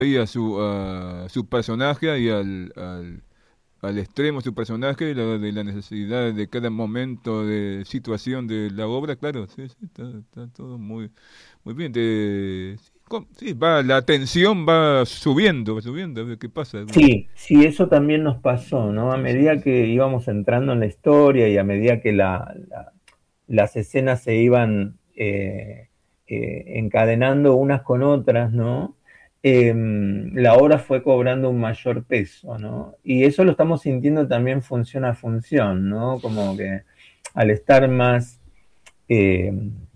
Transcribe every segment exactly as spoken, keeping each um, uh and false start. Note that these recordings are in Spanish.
ahí a su, a su personaje y al, al, al extremo su personaje, la- de la necesidad de cada momento de situación de la obra, claro, sí, sí, está, está todo muy, muy bien. De, sí, com- sí, va, la tensión va subiendo, va subiendo, a ver qué pasa. Sí, sí, eso también nos pasó, ¿no? A Sí, sí, medida que íbamos entrando en la historia y a medida que la, la- las escenas se iban eh, eh, encadenando unas con otras, ¿no? Eh, la obra fue cobrando un mayor peso, ¿no? Y eso lo estamos sintiendo también función a función, ¿no? Como que al estar más, eh,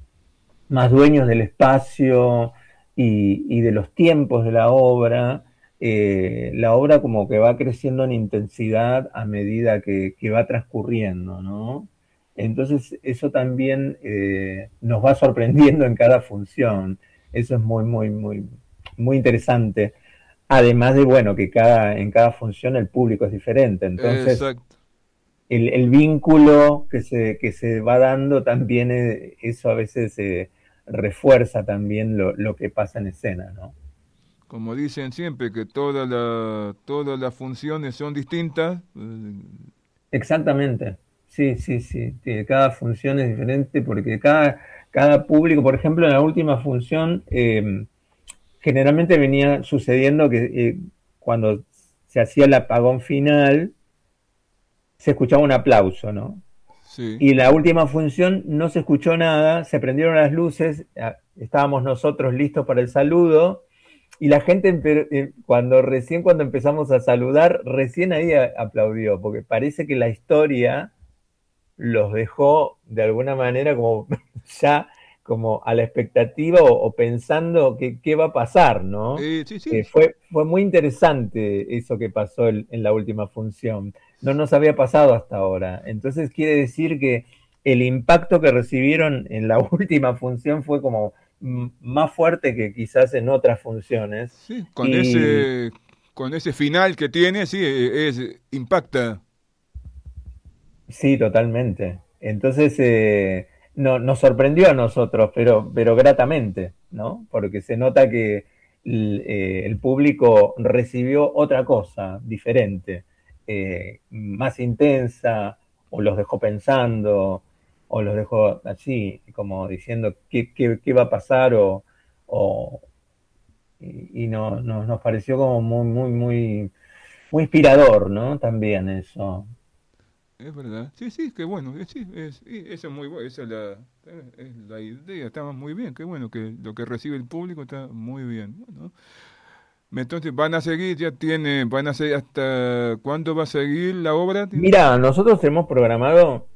más dueños del espacio y, y de los tiempos de la obra, eh, la obra como que va creciendo en intensidad a medida que, que va transcurriendo, ¿no? Entonces eso también eh, nos va sorprendiendo en cada función. Eso es muy, muy, muy, muy interesante. Además de, bueno, que cada, en cada función el público es diferente. Entonces, exacto. el, el vínculo que se, que se va dando también, eh, eso a veces eh, refuerza también lo, lo que pasa en escena, ¿no? Como dicen siempre que todas la, todas las funciones son distintas. eh, Exactamente. Sí, sí, sí. Sí, cada función es diferente porque cada, cada público, por ejemplo, en la última función, eh, generalmente venía sucediendo que eh, cuando se hacía el apagón final, se escuchaba un aplauso, ¿no? sí. Y en la última función no se escuchó nada, se prendieron las luces, estábamos nosotros listos para el saludo, y la gente, eh, cuando recién cuando empezamos a saludar, recién ahí aplaudió, porque parece que la historia los dejó de alguna manera como ya como a la expectativa o, o pensando que qué va a pasar, ¿no? Eh, sí, sí, Eh, fue, fue muy interesante eso que pasó en, en la última función. No nos había pasado hasta ahora. Entonces quiere decir que el impacto que recibieron en la última función fue como mm, más fuerte que quizás en otras funciones. sí, con Y ese, con ese final que tiene, sí, eh, es, impacta. sí, totalmente. Entonces, eh, no, nos sorprendió a nosotros, pero, pero gratamente, ¿no? Porque se nota que el, eh, el público recibió otra cosa diferente, eh, más intensa, o los dejó pensando, o los dejó así, como diciendo qué, qué, qué va a pasar, o, o y, y no, no- nos pareció como muy, muy, muy, muy inspirador, ¿no? También eso. Es verdad. Sí, sí, qué bueno. eh, Sí, es, sí, eso es muy bueno. Esa es la, eh, es la idea. Está muy bien. Qué bueno que lo que recibe el público está muy bien. Bueno, entonces van a seguir, ya tiene, van a seguir hasta cuándo va a seguir la obra. ¿Tiene? Mira, nosotros hemos programado,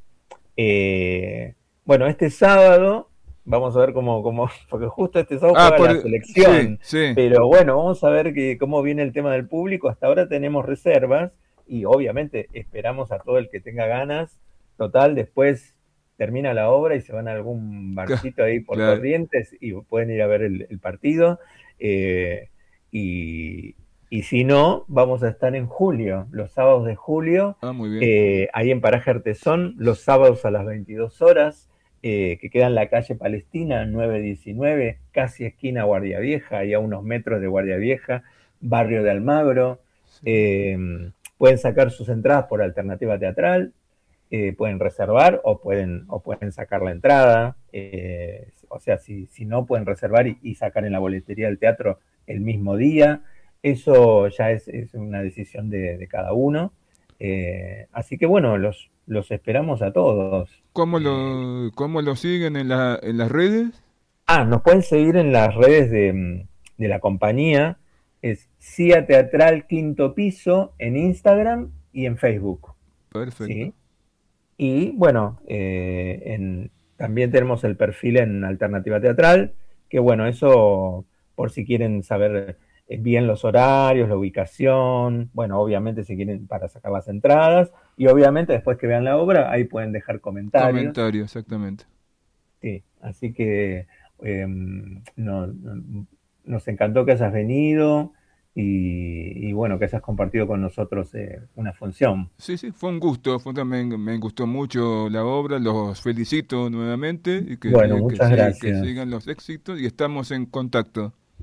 eh, bueno, este sábado, vamos a ver cómo, cómo, porque justo este sábado Ah, juega por, la sí, selección, sí. pero bueno, vamos a ver que, cómo viene el tema del público. Hasta ahora tenemos reservas y obviamente esperamos a todo el que tenga ganas. Total, después termina la obra y se van a algún ca- barcito ahí por Claro. Corrientes y pueden ir a ver el, el partido. Eh, y, y si no, vamos a estar en julio, los sábados de julio, Ah, muy bien. eh, ahí en Paraje Artesón, los sábados a las veintidós horas, eh, que queda en la calle Palestina, nueve diecinueve, casi esquina Guardia Vieja, ahí a unos metros de Guardia Vieja, barrio de Almagro. Sí. Eh, pueden sacar sus entradas por alternativa teatral, eh, pueden reservar o pueden, o pueden sacar la entrada. Eh, o sea, si, si no, pueden reservar y, y, sacar en la boletería del teatro el mismo día. Eso ya es, es una decisión de, de cada uno. Eh, así que bueno, los, los esperamos a todos. ¿Cómo Eh, lo, cómo lo siguen en la, en las redes? ah, nos pueden seguir en las redes de, de la compañía. Es C I A Teatral Quinto Piso en Instagram y en Facebook. Perfecto. ¿Sí? Y bueno, eh, en, también tenemos el perfil en Alternativa Teatral, que bueno, eso por si quieren saber eh, bien los horarios, la ubicación, bueno, obviamente si quieren para sacar las entradas, y obviamente después que vean la obra, ahí pueden dejar comentarios. Comentario, exactamente. Sí, así que eh, no, no, nos encantó que hayas venido y, y, bueno, que hayas compartido con nosotros eh, una función. Sí, sí, fue un gusto, fue también, me gustó mucho la obra, los felicito nuevamente y que, Bueno, y que, muchas sí, que gracias. sigan los éxitos y estamos en contacto.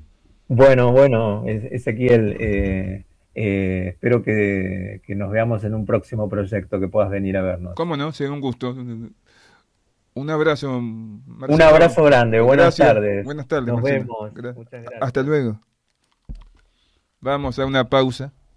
Bueno, bueno, E- Ezequiel, eh, eh, espero que, que nos veamos en un próximo proyecto, que puedas venir a vernos. ¿Cómo no? Será un gusto. Un abrazo, Un Marcelo. abrazo grande, buenas Gracias. tardes. Buenas tardes, Nos Marcelo. vemos. Gra- Muchas Hasta gracias. luego. Vamos a una pausa.